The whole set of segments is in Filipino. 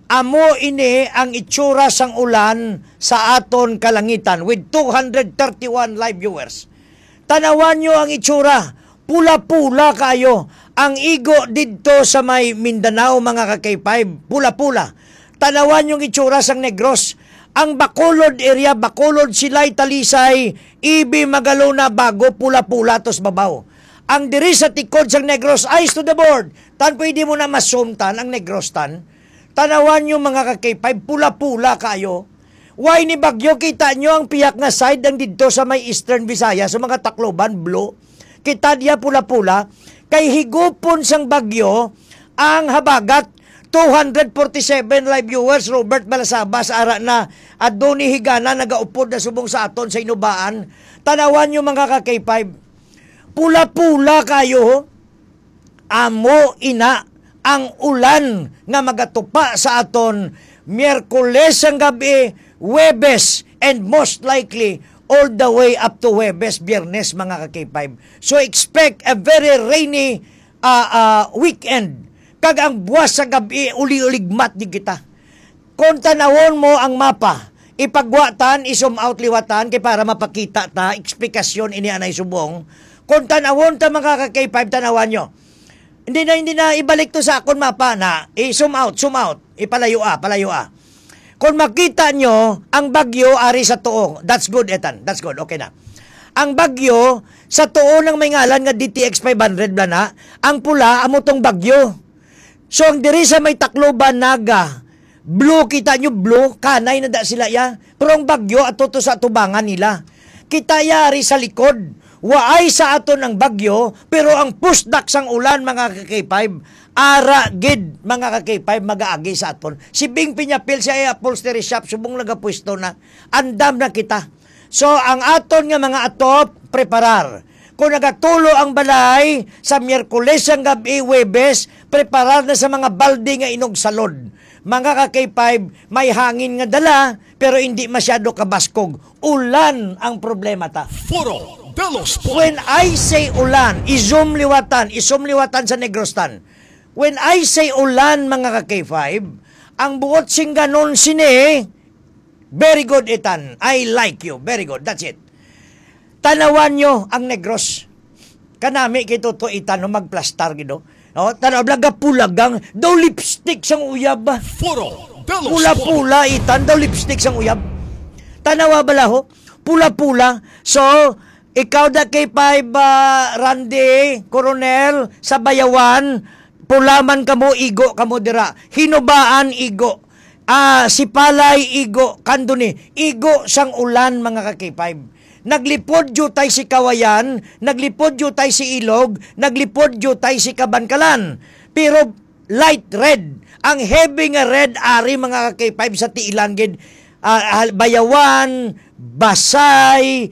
Amo ini ang itsura sang ulan sa aton kalangitan with 231 live viewers. Tanawan nyo ang itsura. Pula-pula kayo. Ang igo dito sa may Mindanao, mga ka-K5. Pula-pula. Tanawan yung itsura sang Negros. Ang Bacolod area, Bacolod, Silay, Talisay, Ibi, Magalona, Bago, pula-pula tos babaw. Ang diri sa tikod sang Negros, eyes to the board. Tan pwede mo na masum tan ang Negros tan. Tanawan nyo mga ka-K5, pula-pula kayo. Why ni Bagyo, kita nyo ang piyak nga side ang dito sa may Eastern Visayas, sa mga Tacloban, blue. Kita diya pula-pula. Kay higupon sang Bagyo, ang habagat, 247 live viewers, Robert Balasabas, ara na, at Donnie Higana, nagaupod na subong sa aton sa inubaan. Tanawan nyo mga ka-K5, pula-pula kayo, amo ina, ang ulan nga magatupa sa aton Miyerkules ang gabi, Huwebes, and most likely all the way up to Huwebes, Biyernes, mga ka-K5. So expect a very rainy weekend. Kag ang buwas sa gabi, uli-uligmat di kita. Kung tanawon mo ang mapa, ipagwatan, isum out liwatan, kay para mapakita ta, eksplikasyon ini anay subong. Kung tanawon ta mga ka-K5, tanawan nyo. Hindi na ibalik to sa akon mapa na zoom out, ipalayo a. Kung makita nyo, ang bagyo ari sa tuo. That's good, Etan. That's good. Okay na. Ang bagyo, sa tuo ng may ngalan nga DTX 500 blana, ang pula, amutong bagyo. So, ang diri sa may Tacloban, Naga, blue, kita nyo, blue, kanay na da sila ya. Pero ang bagyo, ato to sa tubangan nila. Kita yari sa likod. Waay sa aton ang bagyo, pero ang pusdak sang ulan, mga ka-K5, ara gid mga ka-K5 mag-aagi sa aton. Si Bing Piñapil sa upholstery shop subong nagapwesto na. Andam na kita. So ang aton nga mga atop preparar. Kung nagatulo ang balay sa Miyerkules ang gabi, Huwebes, preparar na sa mga balde nga inog salod. Mga ka-K5 may hangin nga dala pero hindi masyado kabaskog. Ulan ang problema ta. Foro de los Sports. When I say ulan, isum liwatan sa Negrostan. When I say ulan, mga ka-K5, ang buot sing ganon sini, very good, Etan. I like you. Very good. That's it. Tanawan nyo ang Negros. Kanami kito to Itan, no, magplastar gido. No, tanaw blaga pulagang, daw lipstick sang uyab. Foro de los Pula-pula, Itan, daw lipstick sang uyab. Tanawa balaho, pula-pula. So, ikaw da K5, Randy, Coronel, sa Bayawan, pulaman kamo, igo kamo dira. Hinubaan, igo. Si Palay, igo. Kanduni, igo sang ulan, mga ka-K5. Naglipod jutay si Kawayan, naglipod jutay si Ilog, naglipod jutay si Kabankalan. Pero light red. Ang heavy nga red, ari mga ka-K5 sa Tiilangid. Bayawan, Basay,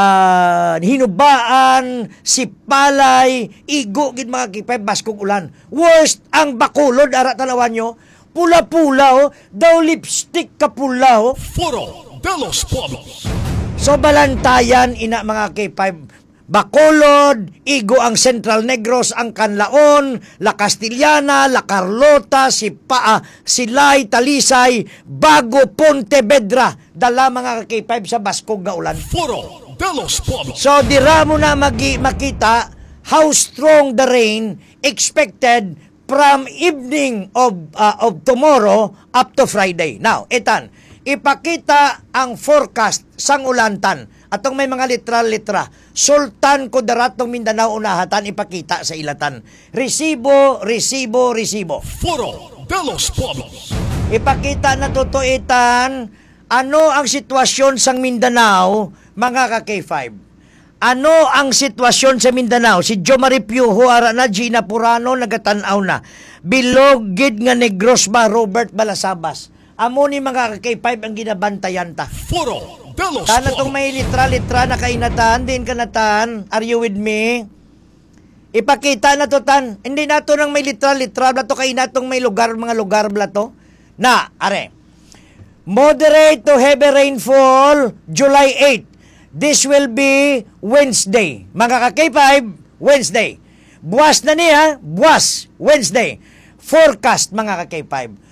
Hinubaan, Sipalay, igo gid mga K5, baskog ulan. Worst ang Bacolod, ara tanawan nyo, pula-pula daw lipstick ka pula Foro de los Pueblos. So balantayan ina mga K5, Bacolod, igo ang Central Negros, ang Canlaon, La Castillana, La Carlota, Silay, Talisay, Bago, Pontevedra, dala mga K5 sa baskog nga ulan. Foro de los Pueblos. So dira mo na makita how strong the rain expected from evening of tomorrow up to Friday. Now, Etan, ipakita ang forecast sang ulantan. Atong may mga literal-litra. Sultan Kudaratong Mindanao unahatan, ipakita sa ilatan. Resibo. Foro de los Pueblos. Ipakita na tutuitan ano ang sitwasyon sang Mindanao, mga ka-K5. Ano ang sitwasyon sa Mindanao? Si Jo Maripiuho, ara na, Gina Purano, nagatanaw na. Bilog, gid nga Negros ba, Robert Balasabas. Amo ni mga K5 ang ginabantayan ta. Foro de los Tana tong Pueblos. may litra na kainatan, din kanatan. Are you with me? Ipakita na to tan. Hindi na to nang may litra bla to kainatong may lugar, mga lugar bla to. Na, are. Moderate to heavy rainfall, July 8. This will be Wednesday. Mga ka-K5, Wednesday. Buwas na niya, buwas, Wednesday. Forecast, mga ka-K5.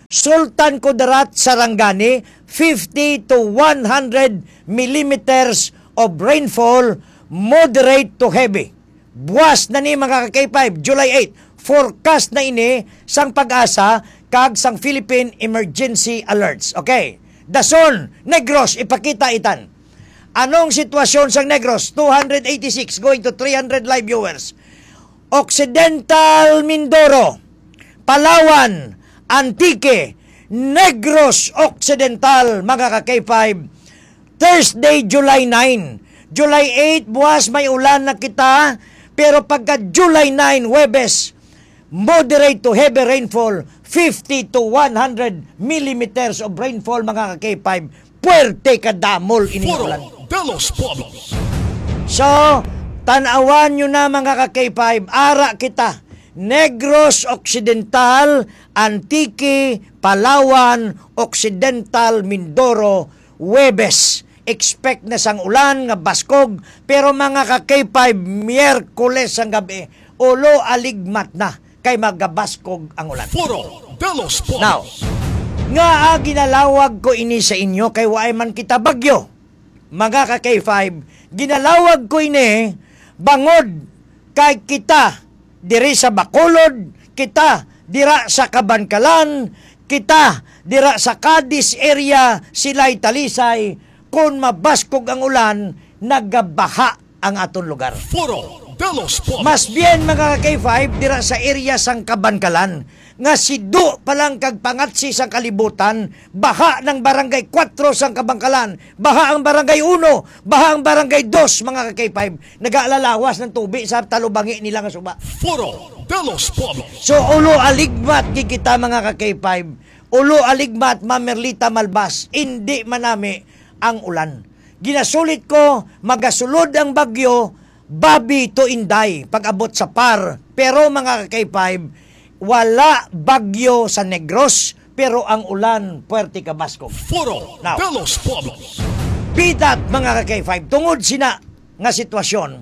Sultan Kudarat, Sarangani, 50 to 100 millimeters of rainfall, moderate to heavy. Buwas na ni mga ka-K5, July 8. Forecast na ini sang Pag-asa kag sang Philippine Emergency Alerts. Okay. Dason, Negros, ipakita itan. Anong sitwasyon sang Negros? 286 going to 300 live viewers. Occidental Mindoro, Palawan, Antique, Negros Occidental, mga ka-K5. Thursday, July 9. July 8, buwas may ulan na kita. Pero pagka July 9, Huwebes, moderate to heavy rainfall, 50 to 100 millimeters of rainfall, mga ka-K5. Puwerte kadamol ining ulan. Foro de los Pueblos. So, tanawan nyo na mga ka-K5, ara kita. Negros Occidental, Antique, Palawan, Occidental, Mindoro, Huwebes. Expect na sang ulan nga baskog, pero mga ka-K5, Miyerkules ang gabi, ulo aligmat na kay magabaskog ang ulan. Foro de los Pueblos. Now, nga ginalawag ko ini sa inyo kay waay man kita bagyo. Mga ka-K5, ginalawag ko ini bangod kay kita diri sa Bacolod, kita dira sa Kabankalan, kita dira sa Cadiz area, Silay Talisay, kung mabaskog ang ulan, nagabaha ang aton lugar. Foro de los Pueblos. Mas bien mga K5 dira sa area sang Kabankalan nga sido palang kag pangatsi sang kalibutan, baha ng barangay 4 sang Kabangkalan, baha ang barangay 1, baha ang barangay 2 mga K5, nagaalalawas ng tubig sa talubangi nila nga suba. Foro de los Pueblos. So ulo aligmat kita mga K5, ulo aligmat Mamerlita Malbas, hindi manami ang ulan. Ginasulit ko, magasulod ang bagyo, Babi to Inday, pag-abot sa par. Pero mga K5, wala bagyo sa Negros, pero ang ulan, puwerte kabaskog. Foro Now, de los Pueblos. Pidat mga K5, tungod sina nga sitwasyon,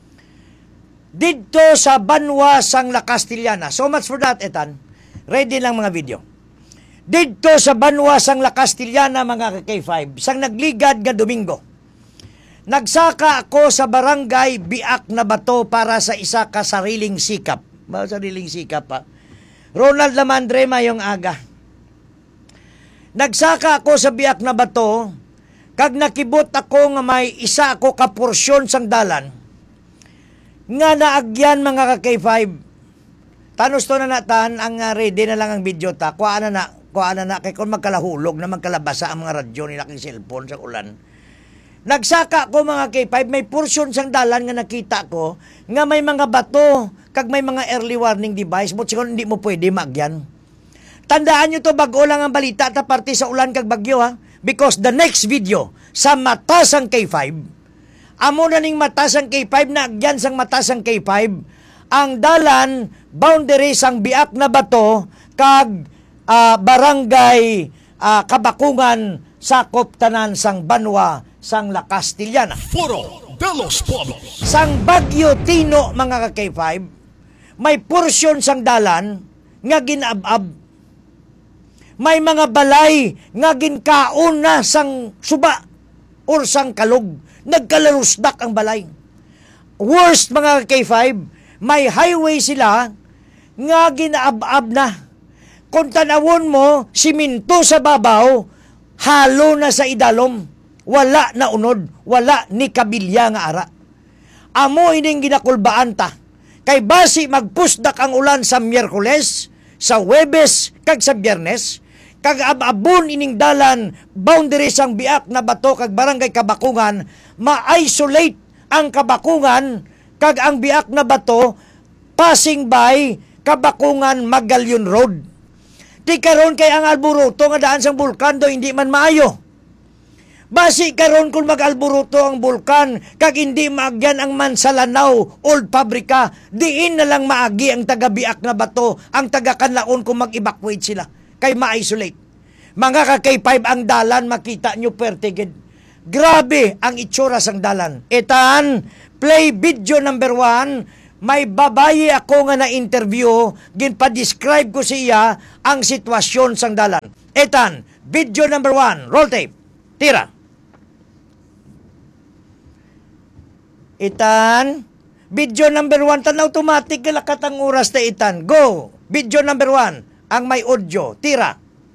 dito sa Banwa sang La Castellana, so much for that, Etan. Ready lang mga video. Dito sa Banwa sang La Castellana, mga K5, sang nagligad nga Domingo, nagsaka ako sa barangay Biak na Bato para sa isa ka sariling sikap. Sariling sikap pa. Ronald Lamandre mayong aga. Nagsaka ako sa Biak na Bato, kag nakibot ako nga may isa ako ka porsyon sang dalan, nga naagyan mga ka-K5. Tanos to na natan, ang ready na lang ang video ta. Kuha na kay kung magkalahulog na magkalabasa ang mga radyo nila kay cellphone sa ulan. Nagsaka ko mga K5, may portion sang dalan nga nakita ko, nga may mga bato, kag may mga early warning device, but siguro hindi mo pwede magyan. Tandaan nyo to, bago lang ang balita, ta parte sa ulan kag bagyo ha, because the next video, sa Matasang K5, amo na ning Matasang K5, na agyan sang Matasang K5, ang dalan, boundary sang Biak na Bato, kag barangay Kabakungan, sakop tanan sang Banwa, sang La Castellana. Foro de los Pueblos. Sang Bagyo Tino mga ka-K5, may porsyon sang dalan nga ginabab. May mga balay nga ginkaon na sang suba or sang kalog. Nagkalarusdak ang balay. Worst mga ka-K5, may highway sila nga ginaabab na. Kung tanawon mo, siminto sa babaw, halo na sa idalom. Wala na unod, wala ni kabilya nga ara. Amo ining ginakulbaan ta. Kay basi magpusdak ang ulan sa Miyerkules, sa Huwebes, kag sa Biyernes, kag ababon ining dalan, boundary sang Biak na Bato, kag barangay Kabakungan, ma-isolate ang Kabakungan, kag ang Biak na Bato, passing by Kabakungan Magalyon Road. Di karon kay ang Alboruto nga daan sang bulkan do hindi man maayo. Basi karon kung mag-alboruto ang bulkan, kag hindi maagyan ang Mansalanaw, Old Pabrika, diin na lang maagi ang taga-Biak na Bato, ang taga-Kanlaon kung mag-evacuate sila, kay ma-isolate. Mga ka-K5 ang dalan, makita nyo pertigid. Grabe ang itsura sang dalan. Etan, play video number 1, may babayi ako nga na-interview, ginpa-describe ko siya ang sitwasyon sang dalan. Etan, video number 1, roll tape. Tira. Itan, video number 1, tan automatic lakat ang oras na itan. Go! Video number 1, ang may audio. Tira.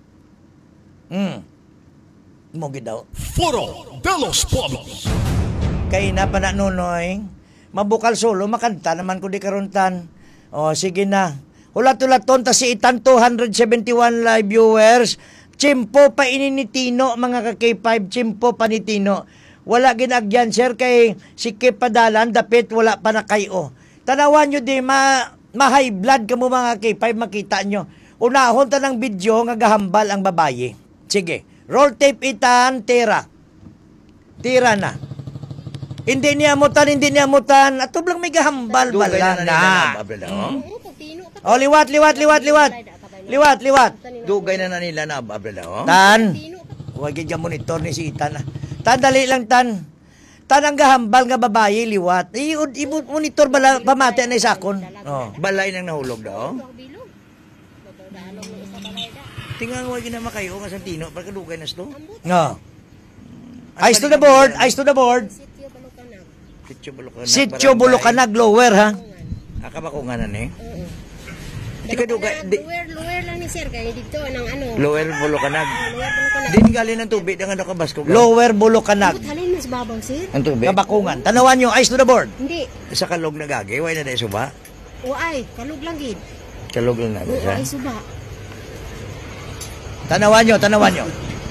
Mo gidaw. Foro de los Pueblos. Kay na pa na nunoy, mabukal solo, makanta naman ko di karuntan. O, sige na. Ulat-ulaton ta si itan 271 live viewers. Chimpo pa ini ni Tino, mga ka-K5, chimpo pa ni Tino. Wala ginagyan, sir, kay si Kipadalan, dapit wala pa na kayo. Tanawan nyo di, ma-high blood ka mo mga K5, makita nyo. Unahon ta ng video, nga gahambal ang babayi. Sige, roll tape itan, tira. Tira na. Hindi niya mutan. At tublang may gahambal bala na. O, liwat. Dugay na nila na ababla, oh. Tan. Huwag yung monitor ni si Itan. Tan, dali lang, Tan. Tan ang gahambal nga babae, liwat. I-monitor bala, pamati na isakon. Oh. Balay nang nahulog daw. Tingnan mo gina makayo nga sa Tino para kadugay na sto. No. Eyes to the board. Sityo Bulukanag, lower, ha? Akabakunganan eh. Di ka dugay. Lower lang ni sir kay dito nang ano. Lower Bulukanag. Lower Bulukanag. Din galing ng tubig nga nakabasko. Lower Bulukanag. Halin mas babaw sir. Ang tubig. Kabakungan. Tanawan nyo, eyes to the board. Hindi. Sa kalog na gagi, way na dahil suba. Uay, kalug lang gid. Kalog lang na siya. Uay suba. Tanawan nyo.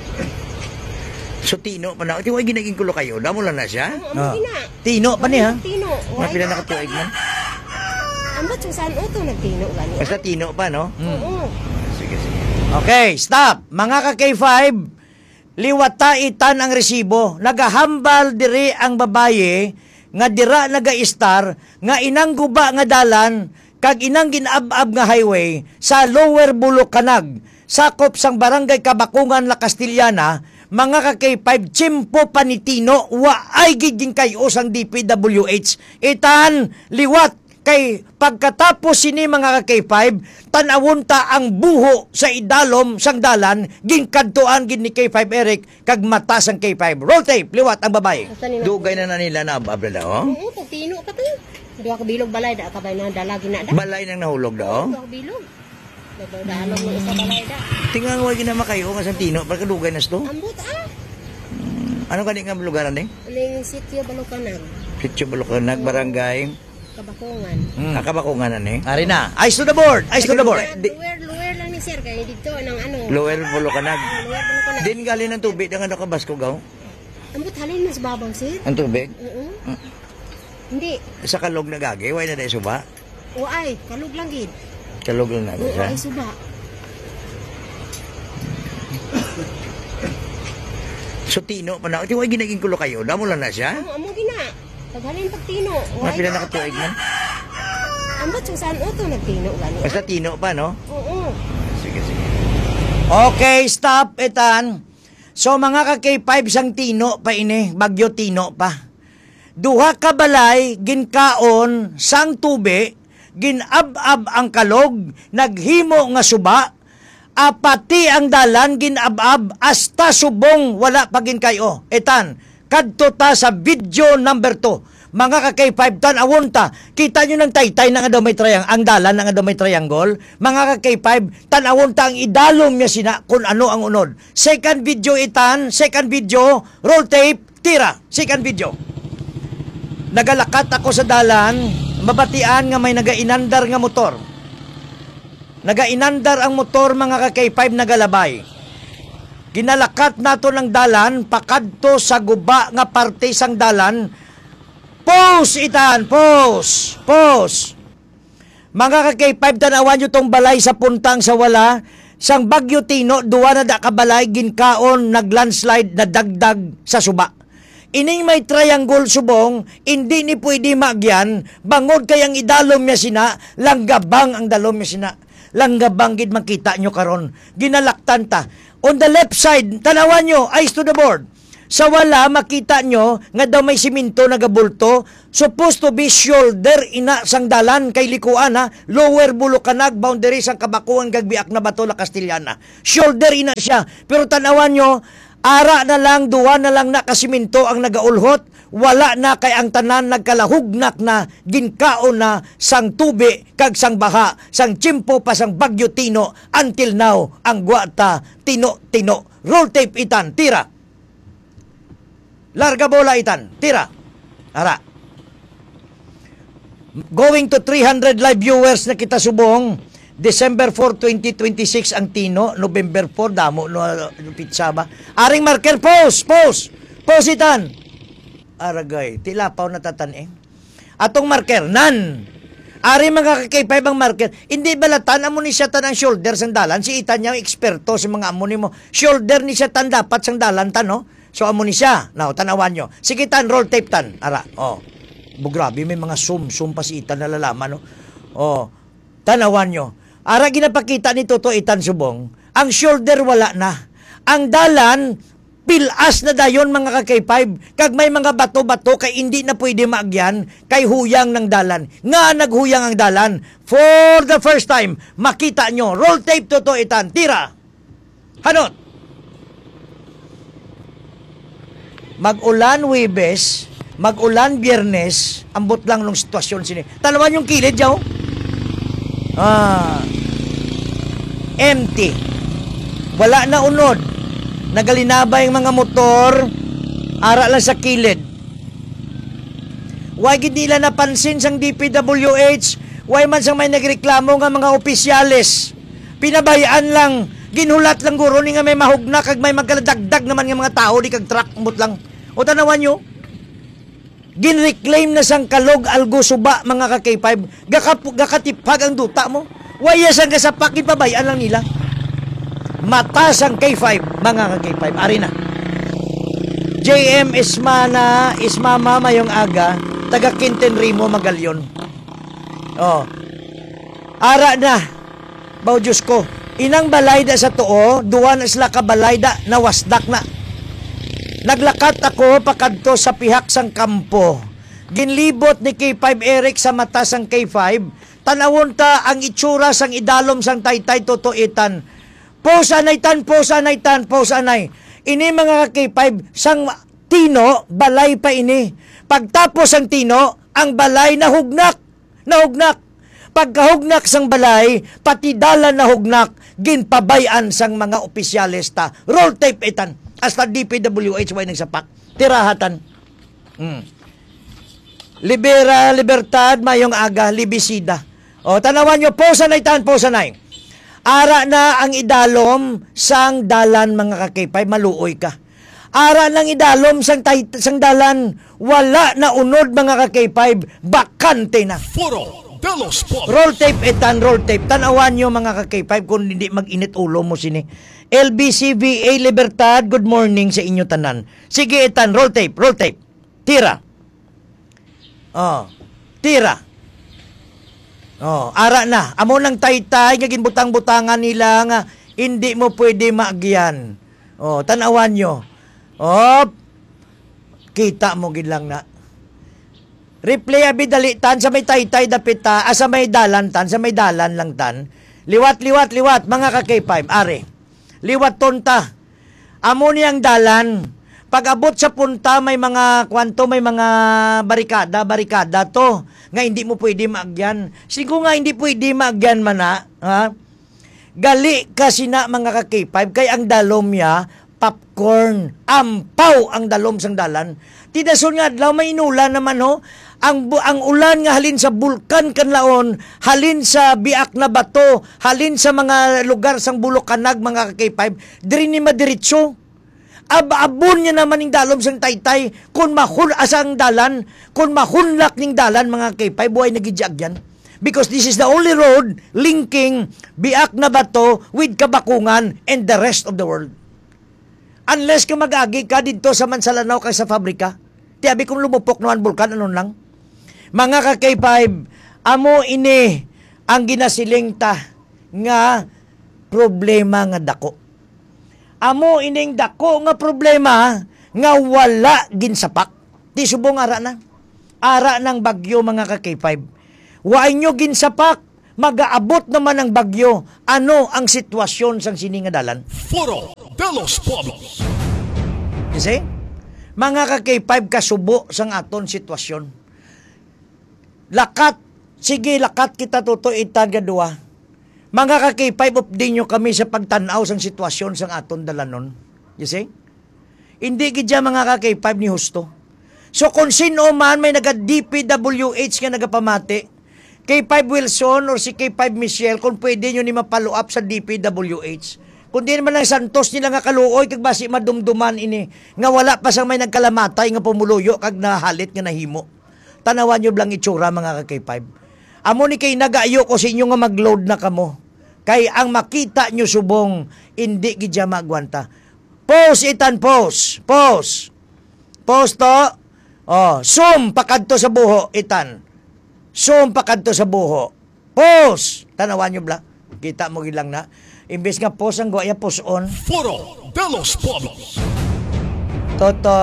So Tino pa na. Di way ginaging kulo kayo. Damo lang na siya. Ah. Ina. Tino pa niya. Tino. Mga pila nakatuig man. Ambot sa saan uto nagtino gani. Basta Tino pa, no? Oo. Sige. Okay, stop. Mga ka-K5, liwata itan ang resibo. Nagahambal diri ang babaye, nga dira naga-star, nga inang guba nga dalan, kag inang ginab-ab nga highway, sa Lower Bulukanag, sakop sang barangay Kabakungan, La Castillana, mga ka-K5, chimpo panitino, waay giging kayo sang DPWH. Itan, liwat, kay pagkatapos sini mga ka-K5, tanawon ta ang buho sa idalom sang dalan, ginkadtuan gid ni K5 Eric, kag mata sang K5. Roll tape, liwat ang babae. Dugay na nila na ababla, oh. Oo, pagtino ka to. Duha ka bilog balay da kabay na dalagi na da. Balay nang nahulog daw. Duha ka bilog. Dalog ng isa balay da. Tingnan mo gina makayo nga sa Tino para kadugay na sto. Ambot Ano kani nga lugaran eh? Ning sitio Bulukanag. Sitio Bulukanag, barangay Kabakungan. Akabakunganan eh. Ari na. Eyes to the board. Lower lang ni sir kay dito nang ano. Lower Bulukanag. Lower Bulukanag. Din galing ng tubig nga nakabasko gaw. Ambot halin mas babaw sir. Ang tubig Oo. Hindi. sa kalog na gagi, way na dahil suba. Uay, kalug lang gid. Kalog lang na siya. Uay suba. So Tino pa na. Di way ginaging kulo kayo. Damo lang na siya. Amo gina. Paghalin pagtino. Mga pila nakatuig man. Ambot sa saan uto nagtino gani. Basta Tino pa, no? Oo. Sige. Okay, stop, Etan. So mga ka-K5 sang Tino pa ini, Bagyo Tino pa. Duha ka balay, ginkaon, sang tube, ginab-ab ang kalog, naghimo nga suba, apati ang dalan, ginab-ab, hasta subong, wala pa ginkayo. Etan, kadto ta sa video number 2. Mga ka-K5, tanawon ta, kita nyo ng taytay na nga daw may triangle, ang dalan na nga daw may triangle. Mga ka-K5, tanawon ta ang idalom niya sina kung ano ang unod. Second video itan, second video, roll tape, tira, second video. Nagalakat ako sa dalan, mabatian nga may nagainandar nga motor. Nagainandar ang motor, mga ka-K5, nagalabay. Ginalakat nato ng dalan, pakadto sa guba nga parte sang dalan. Pause, Itan, pause. Mga ka-K5, tanawan nyo tong balay sa puntang sa wala. Sang Bagyo Tino, duwa na da kabalay, ginkaon, naglandslide, na dagdag sa suba. Ining may triangle subong, hindi ni pwede magyan, bangod kayang idalom niya sina, langgabang ang dalom niya sina. Langgabang gid makita nyo karon. Ginalaktan ta. On the left side, tanawan nyo, eyes to the board. Sa wala, makita nyo, nga daw may siminto na gabulto, supposed to be shoulder ina sang dalan kay likuan ha, lower Bulukanag, boundary sang Kabakuan, Gagbiak na Bato, La Castillana. Shoulder ina siya. Pero tanawan nyo, ara na lang, duwa na lang na kasiminto ang nagaulhot, wala na kay ang tanan nagkalahugnak na ginkaon na sang tubi kag sang baha, sang tsimpo pa sang Bagyo Tino, until now, ang guwata, tino. Roll tape itan, tira. Larga bola itan, tira. Ara. Going to 300 live viewers na kita subong. December 4, 2026 ang Tino. November 4, damo no pizza ba? Aring marker, pause itan. Aragay, tilapaw na tataning. Atong marker, nan. Ari mga kakay ang marker. Hindi balatan, amo ni siya tan ang shoulder sang dalan. Si itan niya eksperto sa mga amo ni mo. Shoulder ni siya tan dapat sang dalan tan, no? So, amo ni siya. Now, tanawan nyo. Sige tan, roll tape tan. Ara, oh. Grabe, may mga zoom pa si itan na lalaman, no? Oh, tanawan nyo. Ara, ginapakita ni Toto Itan Subong, ang shoulder wala na. Ang dalan, pilas na dayon mga ka-K5. Kag may mga bato-bato kay hindi na pwede maagyan kay huyang ng dalan. Nga naghuyang ang dalan. For the first time, makita nyo. Roll tape Toto Itan. Tira. Hanot. Mag-ulan Webes, mag-ulan Biyernes, ambot lang nung sitwasyon sini. Talawan yung kilid yaw. Empty. Wala na unod. Nagalinabay ang mga motor, ara lang sa kilid. Why gid nila napansin sang DPWH? Why man sang may nagreklamo nga mga opisyales? Pinabayaan lang, ginulat lang guro ni nga may mahugna kag may magkaladagdag naman nga mga tao di kag truck mut lang. O tanawan nyo, ginreclaim na sang kalog algo suba mga ka-K5, gakatipag ang duta mo. Waya sang kasapak, ipabayaan lang nila. Mata sang K5, mga ka-K5, ari na. JM Ismama mayong aga, taga Quinten Rimo Magalyon. Oh. Ara na. Baw Diyos ko, inang balayda sa tuo, duwa na sila kabalayda, nawasdak na. Naglakat ako pakadto sa pihak sang kampo. Ginlibot ni K5 Eric sa mata sang K5. Tanawon ta ang itsura sang idalom sang Taytay Toto Itan. Pose anay. Ini mga K5 sang Tino, balay pa ini. Pagtapos ang Tino, ang balay nahugnak. Pagkahugnak sang balay, pati dalan nahugnak, ginpabayan sang mga opisyalista. Roll tape itan. Hasta DPWH way nagsapak. Tirahatan. Libertad, mayong aga, libisida. O, tanawan nyo, posanay. Ara na ang idalom sang dalan mga ka-K5, maluoy ka. Ara nang idalom sang dalan, wala na unod mga ka-K5, bakante na. Foro de los Pobres. Roll tape itan, roll tape. Tanawan nyo mga ka-K5 kung hindi mag-init ulo mo sini. LBCVA Libertad, good morning sa inyo tanan. Sige itan, roll tape. Tira. Oh, tira. Oh, ara na. Amo nang Taytay nga ginbutang-butangan nila nga hindi mo pwede maagyan. Oh, tanawan nyo. Oh, kita mo gid lang na. Replay abi dali tan sa may Taytay dapita, sa may dalan tan, sa may dalan lang tan. Liwat mga ka-K5, are. Liwat tonta. Amo niyang dalan. Pag-abot sa punta may mga barikada to nga hindi mo pwede maagyan. Sigo nga hindi pwede maagyan man na, ha? Gali kasi na mga ka-K5 kay ang dalom ya popcorn. Ampaw ang dalom sang dalan. Tidason nga adlaw may inulan naman ho. Ang ulan nga halin sa bulkan kanlaon, halin sa biak na bato, halin sa mga lugar sang Bulukanag mga ka-K5, diri ni madiretso. Abon niya naman ng dalom sang Taytay, kung asang dalan, kung mahunlak ning dalan mga K5, buhay nagijag yan. Because this is the only road linking biak na bato with Kabakungan and the rest of the world. Unless ka mag-agi ka dito sa Mansalanaw kay sa fabrika, tiyabi kung lumupok naman bulkan, anon lang. Mga ka-K5, amo ini ang ginasiling ta nga problema nga dako. Amo ining dako nga problema nga wala ginsapak. Di subong ara na. Ara ng bagyo mga ka-K5. Wa inyo ginsapak, mag-aabot naman ang bagyo. Ano ang sitwasyon sang siningadalan? Foro de los Pueblos. You see? Mga ka-K5 kasubo sang aton sitwasyon. Lakat, sige lakat kita tutoy itan gadua. Mga ka-K5 update nyo kami sa pagtanaw sang sitwasyon sang aton dalanon. You see? Hindi gidya mga ka-K5 ni husto. So kung sino man may naga-DPWH nga nagapamati, K5 Wilson or si K5 Michelle, kung pwede nyo ni mapalo up sa DPWH. Kung di naman ang santos nila nga kaluoy, kag basi madumduman ini, nga wala pa sang may nagkalamatay nga pumuluyo, kag nahalit nga nahimo. Tanawan nyo blang itsura mga ka-K5. Amo ni kay nagayo ko sa inyo nga mag-load na kamo. Kay ang makita nyo subong, hindi gidya magwanta. Pause itan, pause. Pause. Pause to. Oh, zoom pakadto sa buho, itan. Zoom pakadto sa buho. Pause. Tanawan nyo bla. Kita mo gilang na. Imbes nga pause ang guaya, pause on. Foro de los Pueblos. Toto.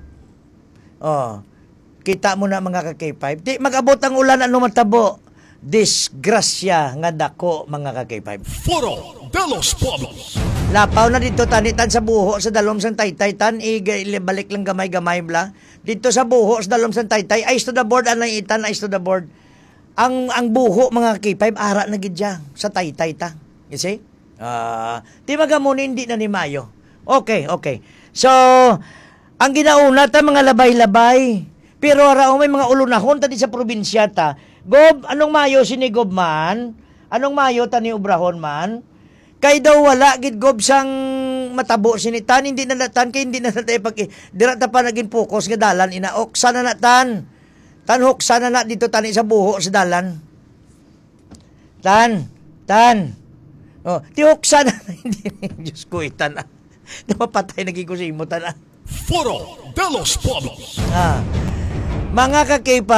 Oh. Kita mo na mga ka-K5. Di mag-abot ang ulan ano matabo. Disgrasya nga dako mga ka-K5. Foro de los Pueblos. Lapaw na dito tanitan sa buho sa dalom sang taytay tan balik lang gamay-gamay bla. Dito sa buho sa dalom sang taytay ice to the board anay itan ice to the board. Ang buho mga K5 ara na gidya sa taytay ta. You see? Di magamunin hindi na ni Mayo. Okay. So ang ginauna ta mga labay-labay. Pero ara may mga ulunahon ta di sa probinsya ta. Gob, anong Mayo sinigob man? Anong Mayo ta ni Ubrahon man? Kay daw wala gid gob sang matabo sinitan hindi na natan kay hindi na natay pag dira ta pa naging focus nga dalan inaok sana na tanhok sana na dito tani sa buho sa dalan oh tiok sana hindi Diyos ko itan na napatay naging ko sa imo tan Foro de los Pueblos. mga ka K5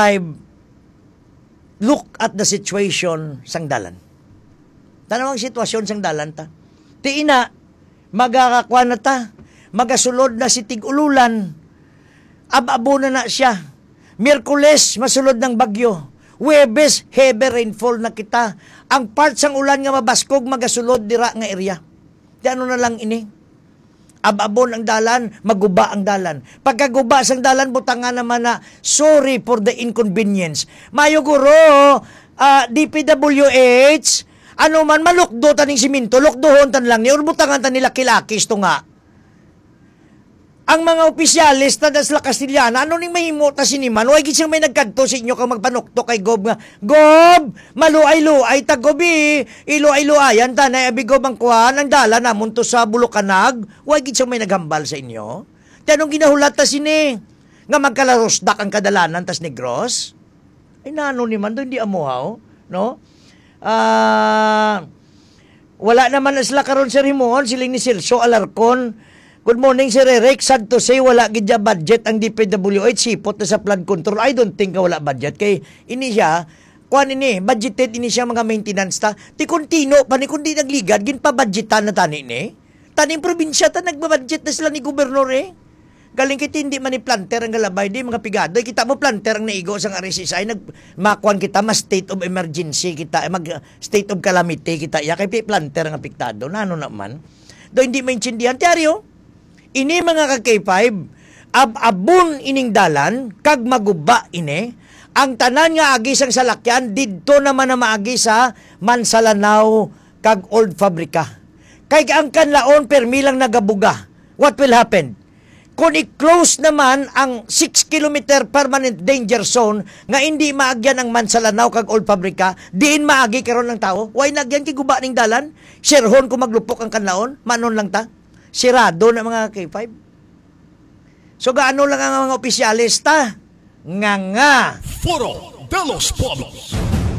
look at the situation sang dalan. Tanawang sitwasyon sang dalan ta. Ti ina, magakakwa na ta. Magasulod na si tig-ululan. Ab-abo na siya. Miyerkules, masulod ng bagyo. Huwebes, heavy rainfall na kita. Ang part sang ulan nga mabaskog, magasulod dira nga area. Di ano na lang ini. Ab-abon ang dalan, maguba ang dalan. Pagkaguba sang dalan, butangan naman na, sorry for the inconvenience. Mayo guro, DPWH, ano man, malukdo taning siminto, lukdohon tan lang ni, urbutangan tan nila kilakis to nga. Ang mga opisyalis ta das la Castillana, ano ning mahimo ta siniman, way gid siyang may nagkadto sa inyo kang magpanukto kay Gob nga, Gob, maluay-luay ta Gobi, iluay-luayan ta na abigob ang kuhan, ang dala namon to sa Bulukanag, way gid siyang may naghambal sa inyo. Tanong ginahulat ta sini, nga magkalarosdak ang kadalanan tas negros. Ay nano ni man do hindi amuhaw, no? Wala naman na sila karon sa Rimon, siling ni Silso Alarcon. Good morning, Sir Eric. Sad to say, wala gidya budget ang DPWH. Sipot na sa flood control. I don't think wala budget. Kay ini siya, kuan ini, budgeted ini siya mga maintenance ta. Ti kontino, pa ni kundi nagligad, gin pa budgetan na tani ni. Taning probinsya ta, nagbabudget na sila ni gobernur Galing kita hindi man ni planter ang galabay di mga pigado. Kita mo planter ang naigo sa RSSI nagmakuan kita mas state of emergency kita mag state of calamity kita ya kay planter ang apektado nano naman. Do hindi maintindihan tiaryo. Ini mga ka-K5 ab-abun ining dalan kag maguba ini ang tanan nga agi sang salakyan didto naman na maagi sa Mansalanaw kag Old Fabrika. Kay ang kanlaon permi lang nagabuga. What will happen? Kung i-close naman ang 6 kilometer permanent danger zone nga hindi maagyan ang Mansalanaw kag Old Fabrika, diin maagi karon ng tao. Why nagyan kay guba ning dalan? Sirhon kung maglupok ang kanlaon, manon lang ta. Sirado na mga K5. So gaano lang ang mga opisyalista? Nga. Foro de los Pueblos.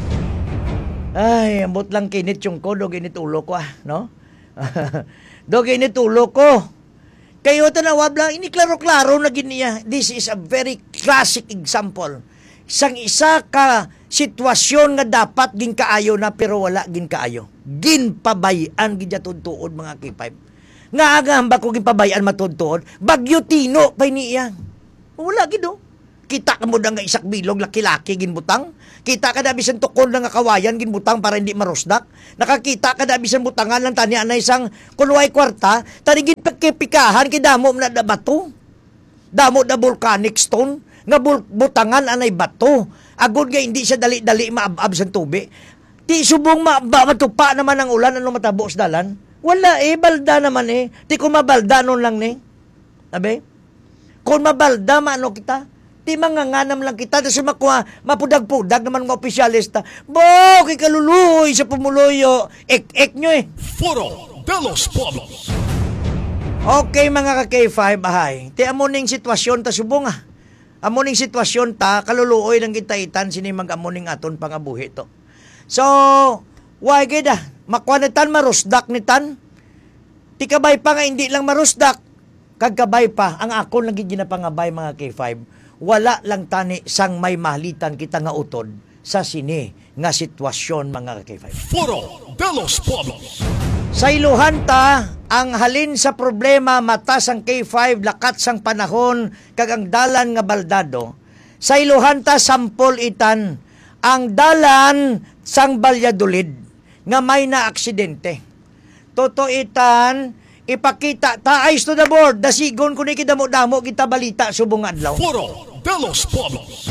Ay, ambot lang kinit yung ko, do ginit ulo ko no? Do ginit ulo ko. Kayo tanawab lang, ini klaro-klaro na giniya. This is a very classic example. Sang isa ka sitwasyon nga dapat gin kaayo na pero wala gin kaayo. Gin pabayan gin tuod mga K5. Nga agamba ko gipabayan matudtod, bagyo Tino pa niya. Wala gido. Kita ka mo na nga isak bilog, laki-laki ginbutang. Kita ka na bisan tukol na nga kawayan ginbutang para hindi marusdak. Nakakita ka na bisan butangan lang tani na isang kulway kwarta, tani pagkipikahan kidamo na bato. Damo na volcanic stone, nga butangan anay bato. Agud nga hindi siya dali-dali maabab sa tubig. Ti subong matupa naman ang ulan ano matabo sa dalan. Wala balda naman Ti kung mabalda nun lang Sabi? Kung mabalda maano kita, ti manganganam lang kita, tapos mapudag-pudag naman mga opisyalista. Bo, kay kaluluoy sa pumuloyo. Ek nyo Foro de los Pueblos. Okay mga ka-K5, ahay. Ti amuning sitwasyon ta subong Amuning sitwasyon ta, kaluluoy ng kitaitan, sini mag-amuning aton pangabuhi to. So, why gida? Makwanitan marusdak nitan. Ti kabay pa nga hindi lang marusdak. Kagkabay pa, ang akon lagi ginapangabay mga K5, wala lang tani sang may mahalitan kita nga utod sa sini nga sitwasyon mga K5. Foro de los Pueblos. Sa iluhan ta, ang halin sa problema mata sang K5, lakat sang panahon, kag ang dalan nga baldado. Sa iluhan ta, sampol itan, ang dalan sang Valladolid, nga may na aksidente. Toto itan, ipakita, taayos to the board, dasigon ko ni kidamo-damo, kita balita, subong adlaw. Foro de los Pueblos.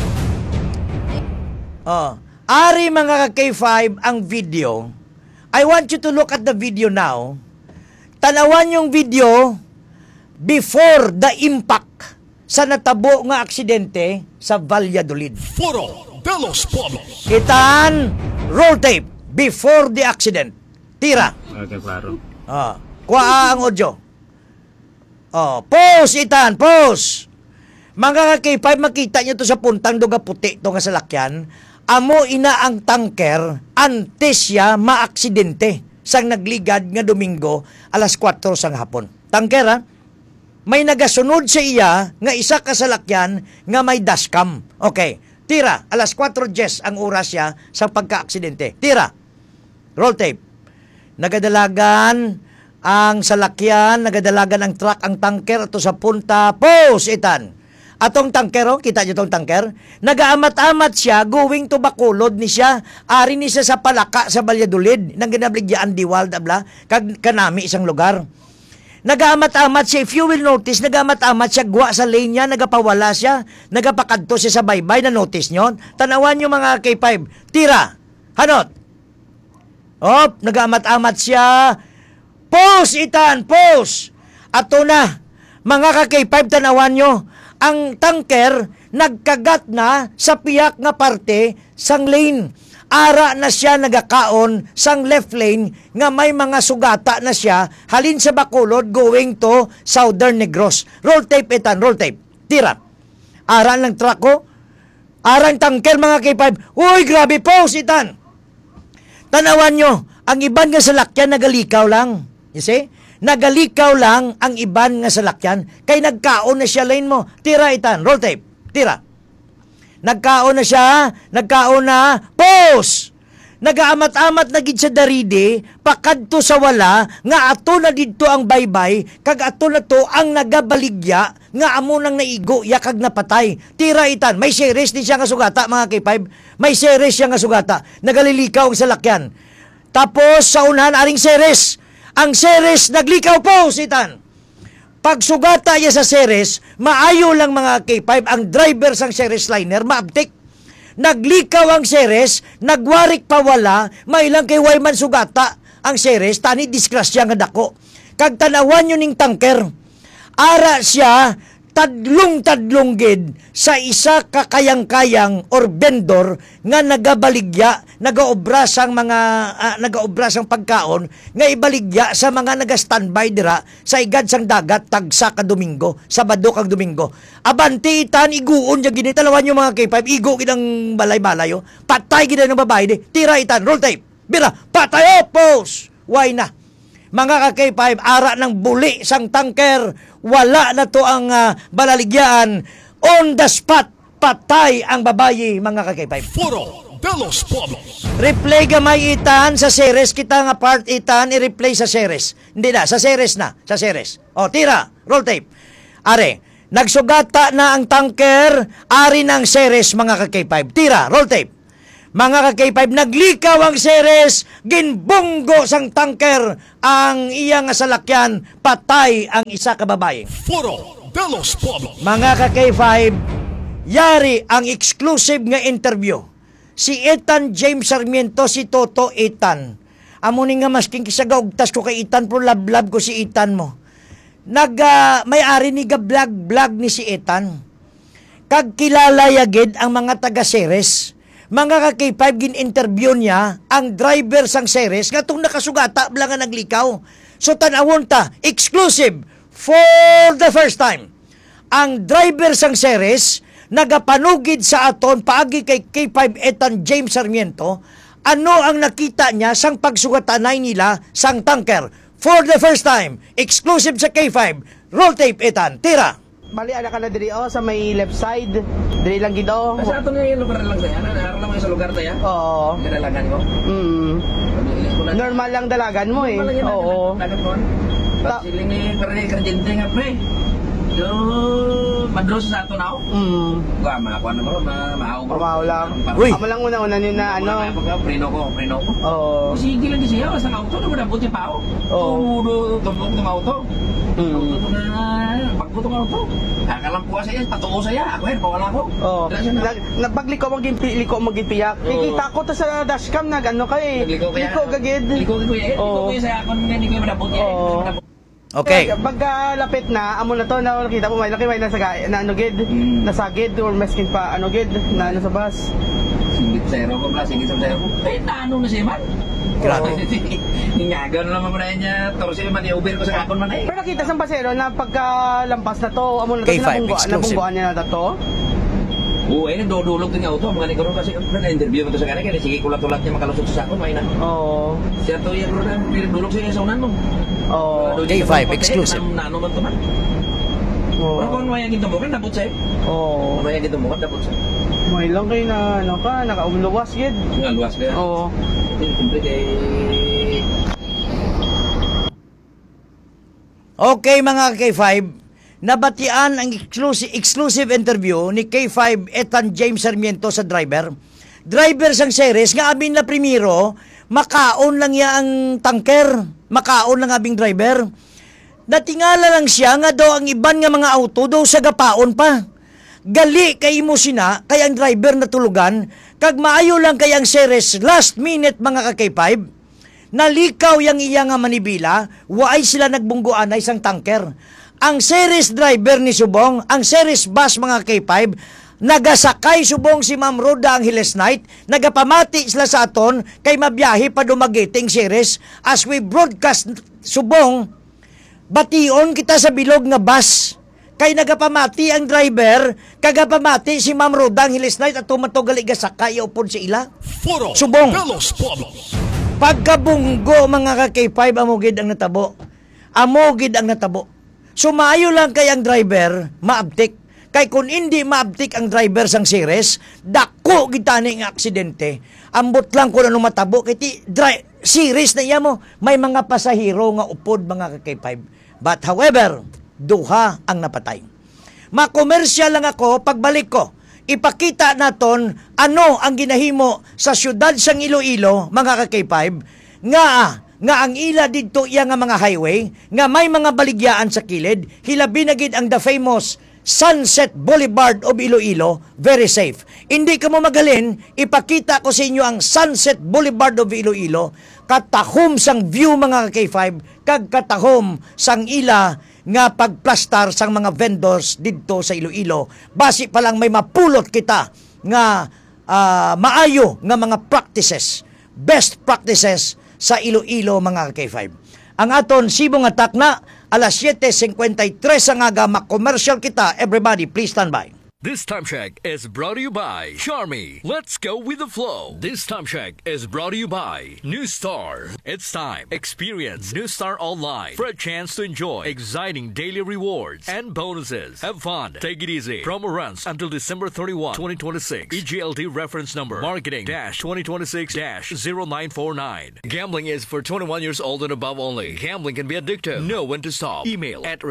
Ari mga ka-K5 ang video. I want you to look at the video now. Tanawan yung video before the impact sa natabo nga aksidente sa Valladolid. Foro de los Pueblos. Kitaan, roll tape, before the accident. Tira. Okay, klaro. Kuha ang audio. Pause itan, pause. Mga ka-K5, makita nyo to sa puntang duga puti to nga salakyan. Amo ina ang tanker antes siya maaksidente sang nagligad nga Domingo alas 4 sang hapon. Tanker may nagasunod sa iya nga isa ka salakyan nga may dashcam. Okay, tira, alas 4:10 ang oras siya sa pagka-aksidente. Tira. Roll tape. Nagadalagan ang salakyan, nagadalagan ang truck, ang tanker ato sa punta. Pause itan. Atong tangkero, kita nyo tong tangker, nagaamat-amat siya, going to Bacolod ni siya, ari ni siya sa Palaka, sa Valladolid, nang ginabligyan diwal, dabla, kanami isang lugar. Nagaamat-amat siya, if you will notice, nagaamat-amat siya, guwa sa lane niya, nagapawala siya, nagapakadto siya sa baybay, na notice nyo? Tanawan nyo mga K5, tira, hanot. Nagaamat-amat siya, pause itan, pause. Ato na, mga ka-K5, tanawan nyo, ang tanker nagkagat na sa piyak nga parte sang lane. Ara na siya nagakaon sang left lane nga may mga sugata na siya halin sa Bacolod going to Southern Negros. Roll tape itan, roll tape. Tira. Ara lang truck ko. Arang tanker mga K5. Uy, grabe, pause itan. Tanawan nyo, ang iban nga salakyan nagalikaw lang. You see? Nagalikaw lang ang iban nga salakyan kay nagkaon na siya lane mo. Tira itan, roll tape. Tira. Nagkaon na siya, nagkaon na, pause! Nagaamat-amat na gid sa daride, pakadto sa wala, nga ato na didto ang baybay, kag ato na to ang nagabaligya, nga amo nang naigo, yakag napatay. Tira itan, may series din siya nga sugata, mga K5. May series siya nga sugata. Nagalilikaw ang salakyan. Tapos, sa unahan, aring series. Ang series, naglikaw po, sitan. Pag sugata niya sa series, maayo lang mga K5, ang driver sang series liner, maabtik. Naglikaw ang series, nagwarik pa wala, may lang kay Wayman sugata ang series, tani disgrasya nga dako. Kag tanawan yun ning tanker, ara siya, tadlong gid sa isa kakayang-kayang or vendor nga nagabaligya, nagaobra sang pagkaon nga ibaligya sa mga naga-standby dira sa igad sang dagat tagsa ka Domingo, Sabado kag Domingo. Abanti itan iguon ja gid talawan yung mga K5, igo gid ang balay-balay patay gid ang babae di. Tira itan, roll tape. Bira, patay pause. Why na? Mga ka-K5, ara ng buli sang tanker, wala na to ang balaligyan. On the spot, patay ang babayi, mga ka-K5. Foro de los Pueblos. Replay gamay itan sa series, kita nga part itan, i-replay sa series. Hindi na, sa series na, sa series. O, tira, roll tape. Are, nagsugata na ang tanker, ari ng series mga ka-K5. Tira, roll tape. Mga ka-K5, naglikaw ang series, ginbunggo sang tanker, ang iyang salakyan, patay ang isa ka babae. Foro de los Pueblos. Mga ka-K5, yari ang exclusive nga interview. Si Ethan James Sarmiento, si Toto Ethan. Amo ni nga masking kisagaugtas ko kay Ethan, pero love ko si Ethan mo. May-ari ni ga-vlog ni si Ethan. Kag kilala yagid ang mga taga-series. Mga ka-K5, gin-interview niya ang driver sang series nga itong nakasugata bla nga naglikaw. So tanawon ta, exclusive for the first time. Ang driver sang series nagapanugid sa aton paagi kay K5 Ethan James Sarmiento, ano ang nakita niya sang pagsugatanay nila sang tanker. For the first time, exclusive sa K5. Roll tape, Ethan. Tira. Bali, anak ka na diri sa may left side. Diri lang gid Sa ato nga yung lugar lang saya. Naaraw lang sa lugar tayo. Oo. Dalagan ko. Normal lang dalagan mo eh. Oo. Dalagan ko. Siling ni karjente nga pre. Do madros sa ato na. Wa makuha na mo maaw. Pamaw lang. Uy. Amo lang una-una yun na ano. Preno ko. Oo. Sige lang di siya sa auto na mo buti pa ako. Oo. Tumbok ng auto. Auto na pagbuto ng auto. Akalang kuha siya, patuo siya. Ako pawala ko. Oo. Nagpagliko maging piyak. Kikita ko to sa dashcam nag-ano kay. Liko gagid. Liko sa akon nga hindi ko madabot. Okay. Pagkalapit na, amo na to, nakita mo, may laki may nasagid, nasagid, or maskin pa, gid, na ano sa bus. Singit zero ko pala, singit zero ko. Eh, naano na siya man? Grabe. Hingaga na naman mo na niya, toro siya man, i-uber ko sa akon man eh. Pero nakita sa pasero na pagkalampas na to, amo na to, K5 exclusive. nabungguan niya na to. Oo, eh, nagdudulog din auto. Mga ni karon kasi na-interview mo to sa kanila, kaya sige kulat-ulat niya makalusot sa akon, may na. Oo. Siya to, yan rin, nagdulog siya sa unan mo. Oo. K5 exclusive. Nano man to man. Pero kung may aging tumukan, nabot siya. Oo. Kung may aging tumukan, nabot siya. May lang kayo na, ano ka, nakaumluwas, gid. Nga, luwas ka. Oo. Hindi, complete eh. Okay mga K5, nabatian ang exclusive interview ni K5 Ethan James Sarmiento sa driver. Driver sang series nga abin na primero, makaon lang ya ang tanker, makaon lang abing driver. Natingala lang siya nga daw ang iban nga mga auto daw sa gapaon pa. Gali kay mo sina, kay ang driver natulugan, kag maayo lang kay ang series last minute mga ka-K5. Nalikaw yang iya nga manibila, waay sila nagbungguan na isang tanker. Ang series driver ni Subong, ang series bus mga K5, nagasakay Subong si Ma'am Roda Angeles Night, nagapamati sila sa aton, kay mabiyahe pa dumagiting series. As we broadcast Subong, bation kita sa bilog nga bus. Kay nagapamati ang driver, kagapamati si Ma'am Roda Angeles Night at tumatugali gasakay upod si ila. Foro Subong. de los Pueblos. Pagkabunggo mga ka-K5, amugid ang natabo. Amugid ang natabo. Sumayo lang kay ang driver, maabtik. Kay kung hindi maabtik ang driver sang series, dako gitani nga aksidente. Ambot lang kung ano matabo. Kaya series na iya mo, may mga pasahero nga upod mga ka-K5. But however, duha ang napatay. Makomersyal lang ako, pagbalik ko, ipakita naton ano ang ginahimo sa syudad sang Iloilo, mga ka-K5, nga ang ila didto iya nga mga highway, nga may mga baligyaan sa kilid, hilabi na gid ang the famous Sunset Boulevard of Iloilo, very safe. Hindi ka mo magalin, ipakita ko sa inyo ang Sunset Boulevard of Iloilo, katahom sang view mga ka-K5, kag katahom sang ila nga pagplastar sang mga vendors didto sa Iloilo. Basi pa lang may mapulot kita nga maayo nga mga practices, best practices sa Iloilo mga K5. Ang aton sibong atak na alas 7:53 ang aga, makomersyal kita. Everybody, please stand by. This time check is brought to you by Charmy. Let's go with the flow. This time check is brought to you by New Star. It's time. Experience New Star Online for a chance to enjoy exciting daily rewards and bonuses. Have fun. Take it easy. Promo runs until December 31, 2026. EGLD reference number marketing-2026-0949. Gambling is for 21 years old and above only. Gambling can be addictive. Know when to stop. Email at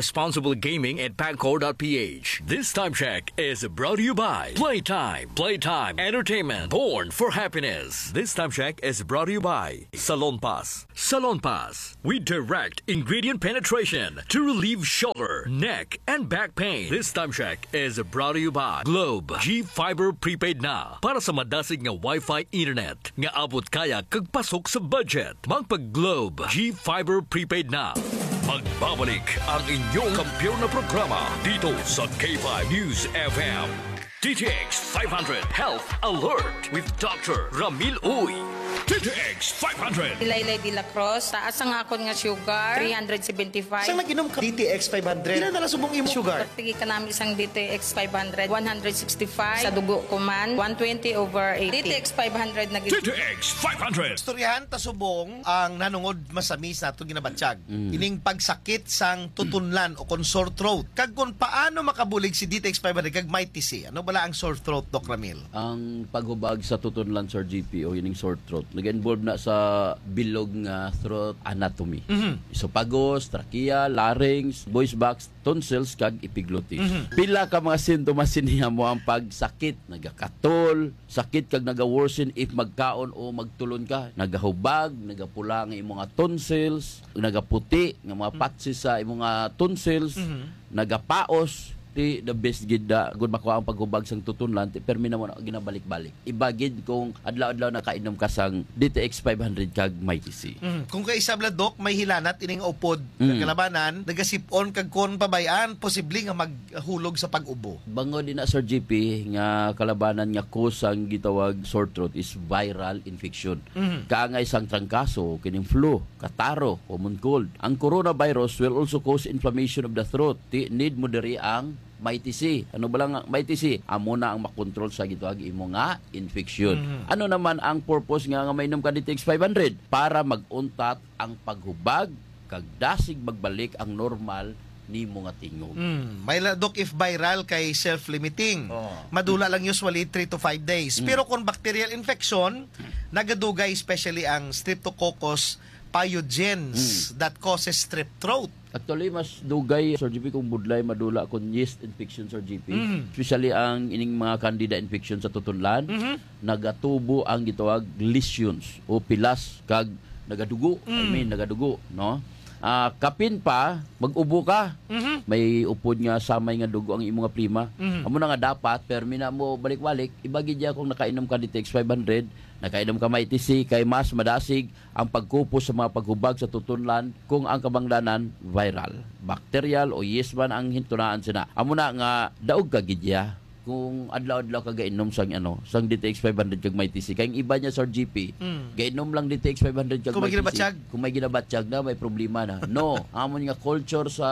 responsiblegaming@pacor.ph. This time check is brought to you by Playtime. Playtime Entertainment. Born for happiness. This time check is brought to you by Salon Pass. Salon Pass. With direct ingredient penetration to relieve shoulder, neck, and back pain. This time check is brought to you by Globe. G-Fiber Prepaid na. Para sa madasig nga Wi-Fi internet. Nga abot kaya kagpasok sa budget. Magpag-Globe. G-Fiber Prepaid na. Magbabalik ang inyong kampiyon na programa dito sa K5 News FM. DTX 500 Health Alert with Dr. Ramil Uy. DTX 500. Laylay de la Cruz, taas ang akon nga sugar, 375. Saan nag-inom ka? DTX 500. Ilan na lang subong imo sugar? Tigi ka namin isang DTX 500, 165. Sa dugo ko man, 120/80. DTX 500 na DTX 500. Istoryahan ta subong ang nanungod masamis nato ginabatsyag. Ining pagsakit sang tutunlan o kon sore throat. Kag kung paano makabulig si DTX 500 kag mighty C. Ano bala ang sore throat, Doc Ramil? Ang paghubag sa tutunlan, Sir GP, o yining sore throat, nag-involve na sa bilog nga throat anatomy. Esophagus, trachea, larynx, voice box, tonsils, kag epiglottis. Pila ka mga sintomas siniya mo ang pagsakit, nagakatol, sakit kag naga-worsen if magkaon o magtulon ka, nagahubag, nagapula nga imong mga tonsils, nagaputi nga mga patsis sa imong mga tonsils, nagapaos, the best gid da gud makuha ang paghubag sang tutunlan permi na mo na ginabalik-balik ibagid kung adlaw-adlaw nakainom ka sang DTX 500 kag Mighty C. Kung kay isabla Doc may hilanat ining upod kalabanan nagasipon kag kon pabayan posible nga maghulog sa pag-ubo. Bango din na Sir GP nga kalabanan nga cause ang gitawag sore throat is viral infection. Kaangay sang trangkaso kining flu, kataro, common cold. Ang coronavirus will also cause inflammation of the throat. Need mo diri ang Mighty C. Ano ba lang Mighty C? Amo na ang makontrol sa gitawag imo nga infection. Ano naman ang purpose nga mainom ka DTX 500? Para maguntat ang paghubag kag dasig magbalik ang normal nimo nga tingog. May Doc if viral kay self-limiting. Madula lang usually 3 to 5 days. Pero kung bacterial infection, nagadugay especially ang Streptococcus pyogenes that causes strep throat. Actually, mas dugay, Sir GP, kung budlay madula kung yeast infection, Sir GP. Especially ang ining mga candida infection sa tutunlan, nagatubo ang gitawag lesions o pilas kag nagadugo. Nagadugo, no? Kapin pa, mag-ubo ka. May upod nga samay nga dugo ang imong prima. Amo na nga dapat, permi na mo balik-balik, ibagi diya kung nakainom ka DTX 500, nakainom ka Mighty C, kay mas madasig ang pagkupos sa mga paghubag sa tutunlan kung ang kabangdanan viral, bacterial o yeast man ang hintunaan sina. Amo na nga daog ka gidya kung adlaw-adlaw ka gainom sang sang DTX 500 kag Mighty C. Kay iba niya Sir GP, gainom lang DTX 500 kag Mighty C. Kung may ginabatsyag na, may problema na. No, amon nga culture sa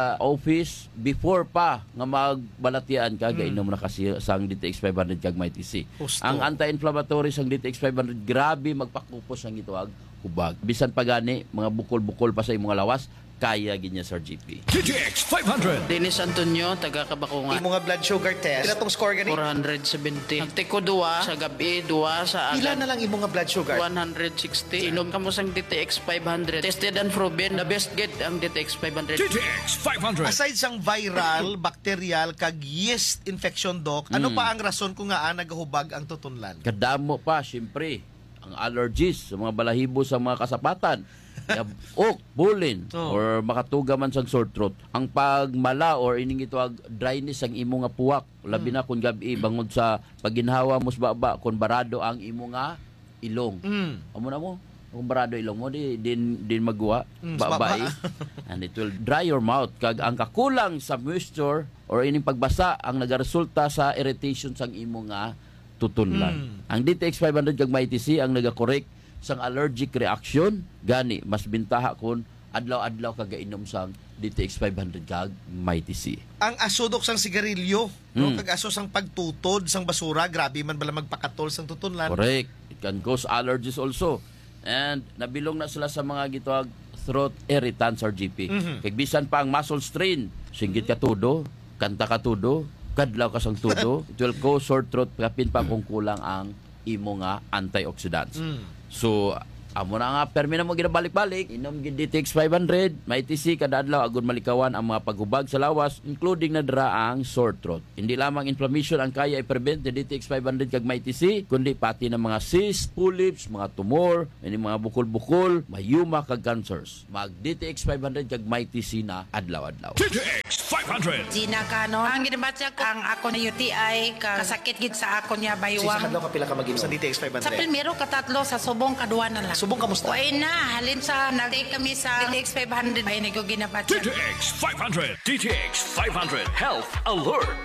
office before pa nga magbalatian ka gainom na kasi sang DTX 500 kag Mighty C. Ang anti-inflammatory sang DTX 500 grabe magpakupos ang gitawag hubag. Bisan pa gani mga bukol-bukol pa sa imong lawas, kaya ginya Sir GP. DTX 500. Dennis Antonio, taga Kabakungan. Imo nga blood sugar test. Pila tong score gani? 470. Nagtiko 2 sa gabi, 2 sa agad. Pila na lang imo nga blood sugar? 160. Inom ka mo sang DTX 500. Tested and proven. The best get ang DTX 500. DTX 500. Aside sang viral, bacterial, kag yeast infection, Doc, ano pa ang rason kung nga nagahubag ang tutunlan? Kadamo pa, syempre, ang allergies sa mga balahibo sa mga kasapatan. Bulin or makatuga man sang sore throat. Ang pagmala or ining ito dryness ang imo nga puwak, labi na kun gabi bangod sa paginhawa mos baba kun barado ang imo nga ilong. Amo na mo kung barado ilong mo din magwa babae and it will dry your mouth kag ang kakulang sa moisture or ining pagbasa ang nagaresulta sa irritation sang imo nga tutunlan. Ang DTX 500 kag Mighty C ang naga-correct sang allergic reaction, gani mas bintaha kun adlaw-adlaw kagainom sang DTX 500 kag Mighty C. Ang asudok sang sigarilyo, no? Kag aso sang pagtutod sang basura, grabe man bala magpakatol sang tutunlan. Correct. It can cause allergies also. And nabilong na sila sa mga gitawag throat irritants or GP. Kag bisan pa ang muscle strain, singgit ka tudo, kanta ka tudo, kadlaw ka sang tudo, it will cause sore throat kapin pa kung kulang ang imo nga antioxidants. So amo na nga permi na mo ginabalik-balik, inom gid DTX 500, Mighty C kada adlaw agud malikawan ang mga paghubag sa lawas including na dira ang sore throat. Hindi lamang inflammation ang kaya i-prevent ni DTX 500 kag Mighty C, kundi pati ng mga cyst, polyps, mga tumor, any mga bukol-bukol, mayuma kag cancers. Mag DTX 500 kag Mighty C na adlaw-adlaw. DTX 500. Gina Cano. Ang ginabatya ko, ang ako na UTI, kasakit gid sa ako niya baywang. ka pila ka mag Sa DTX Sa 500. primero katatlo, sa subong kadua na lang. Subong kamusta? Uy na, halin sa, nag-take kami sa DTX 500. Ay, nag-ginabatya. DTX 500. DTX 500. Health Alert.